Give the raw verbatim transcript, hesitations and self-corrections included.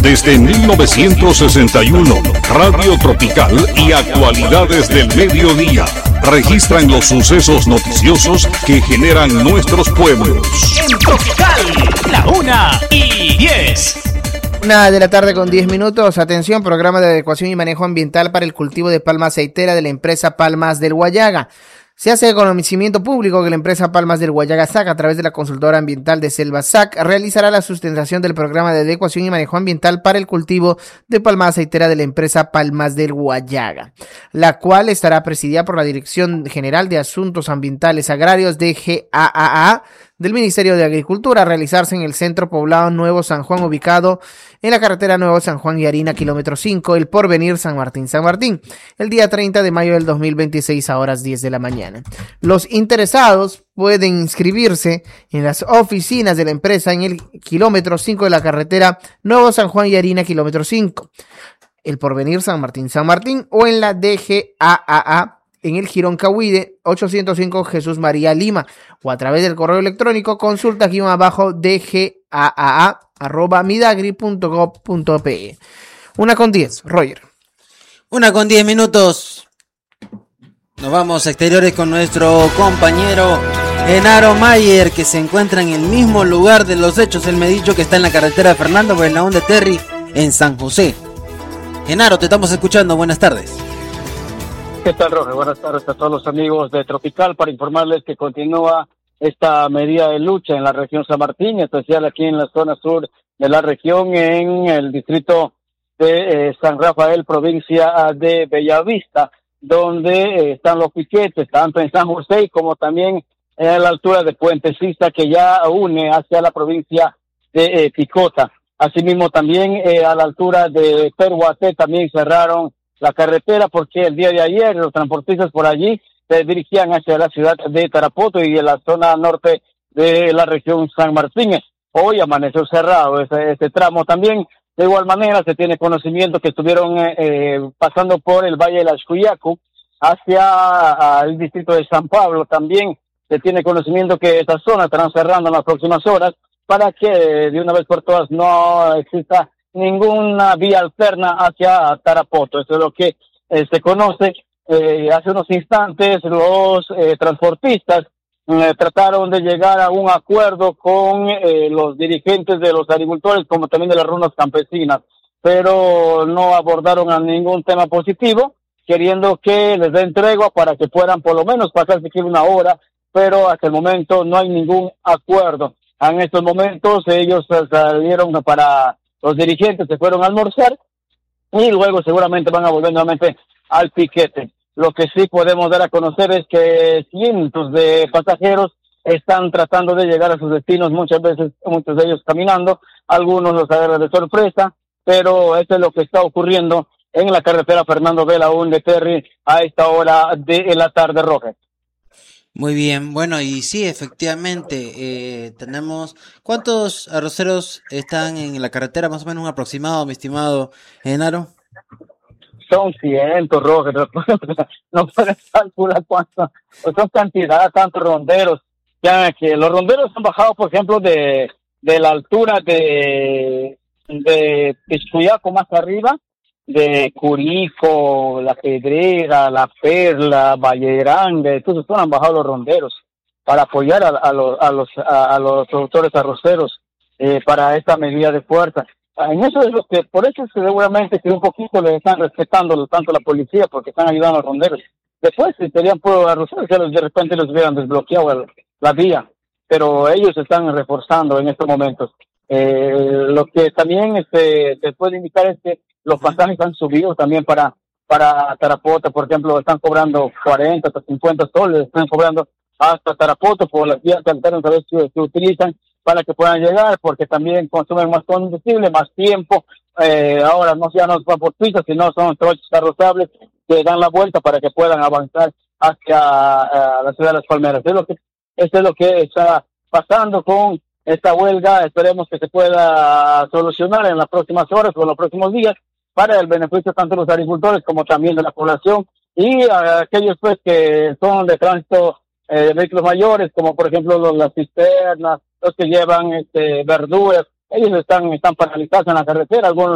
Desde mil novecientos sesenta y uno, Radio Tropical y actualidades del mediodía registran los sucesos noticiosos que generan nuestros pueblos. En Tropical, la una y diez. Una de la tarde con diez minutos. Atención, programa de adecuación y manejo ambiental para el cultivo de palma aceitera de la empresa Palmas del Guayaga. Se hace conocimiento público que la empresa Palmas del Guayaga S A C, a través de la consultora ambiental de Selva S A C, realizará la sustentación del programa de adecuación y manejo ambiental para el cultivo de palma aceitera de la empresa Palmas del Guayaga, la cual estará presidida por la Dirección General de Asuntos Ambientales Agrarios D G A A A del Ministerio de Agricultura, a realizarse en el centro poblado Nuevo San Juan, ubicado en la carretera Nuevo San Juan y Harina, kilómetro cinco, El Porvenir, San Martín, San Martín, el día treinta de mayo del dos mil veintiséis a horas diez de la mañana. Los interesados pueden inscribirse en las oficinas de la empresa en el kilómetro cinco de la carretera Nuevo San Juan y Harina, kilómetro cinco, El Porvenir, San Martín, San Martín, o en la D G A A A en el Jirón Cahuide, ochocientos cinco Jesús María Lima, o a través del correo electrónico consulta guión abajo dgaa arroba midagri punto gob punto pe. Una con diez, Roger. Una con diez minutos. Nos vamos a exteriores con nuestro compañero Genaro Mayer, que se encuentra en el mismo lugar de los hechos. Él me ha dicho que está en la carretera de Fernando Bernabón de Terry, en San José. Genaro, te estamos escuchando. Buenas tardes. ¿Qué tal, Roger? Buenas tardes a todos los amigos de Tropical, para informarles que continúa esta medida de lucha en la región San Martín, especial aquí en la zona sur de la región, en el distrito de eh, San Rafael, provincia de Bellavista, donde eh, están los piquetes, tanto en San José como también a la altura de Puentecista, que ya une hacia la provincia de eh, Picota. Asimismo, también eh, a la altura de Peruate también cerraron la carretera, porque el día de ayer los transportistas por allí se dirigían hacia la ciudad de Tarapoto y en la zona norte de la región San Martín. Hoy amaneció cerrado ese, ese tramo. También, de igual manera, se tiene conocimiento que estuvieron eh, eh, pasando por el Valle de la Xuyacu hacia el distrito de San Pablo. También se tiene conocimiento que esta zona estarán cerrando en las próximas horas para que de una vez por todas no exista ninguna vía alterna hacia Tarapoto. Eso es lo que eh, se conoce. Eh, hace unos instantes los eh, transportistas eh, trataron de llegar a un acuerdo con eh, los dirigentes de los agricultores, como también de las runas campesinas, pero no abordaron a ningún tema positivo, queriendo que les den tregua para que puedan por lo menos pasar siquiera una hora, pero hasta el momento no hay ningún acuerdo. En estos momentos ellos salieron para... Los dirigentes se fueron a almorzar y luego seguramente van a volver nuevamente al piquete. Lo que sí podemos dar a conocer es que cientos de pasajeros están tratando de llegar a sus destinos, muchas veces, muchos de ellos caminando, algunos los agarran de sorpresa, pero eso es lo que está ocurriendo en la carretera Fernando Belaúnde de Terry a esta hora de la tarde, Roja. Muy bien, bueno, y sí, efectivamente, eh, tenemos... ¿Cuántos arroceros están en la carretera? Más o menos un aproximado, mi estimado Genaro. Son cientos, Roger, no puedes calcular cuánto, son cantidad, tantos ronderos, ya que los ronderos han bajado, por ejemplo, de, de la altura de, de Piscuyaco más arriba, de Curifo, La Pedrera, La Perla, Valle Grande, entonces han bajado los ronderos para apoyar a, a los a los a, a los productores arroceros eh, para esta medida de fuerza. En eso es lo que, por eso es que seguramente que un poquito le están respetando tanto la policía, porque están ayudando a los ronderos. Después, si serían pueblos arroceros, ya de repente los hubieran desbloqueado el, la vía, pero ellos están reforzando en estos momentos. Eh, lo que también este, se puede indicar es que los pasajes han subido también para para Tarapoto, por ejemplo, están cobrando cuarenta hasta cincuenta soles, están cobrando hasta Tarapoto por las vías alternas que se utilizan para que puedan llegar, porque también consumen más combustible, más tiempo. Eh, ahora no ya no son por pistas, sino son trochas arrozables que dan la vuelta para que puedan avanzar hacia uh, la ciudad de Las Palmeras. Es lo que, eso es lo que está pasando con esta huelga. Esperemos que se pueda solucionar en las próximas horas o en los próximos días, para el beneficio tanto de los agricultores como también de la población y uh, aquellos pues que son de tránsito eh, de vehículos mayores, como por ejemplo los, las cisternas, los que llevan este, verduras, ellos están, están paralizados en la carretera, algunos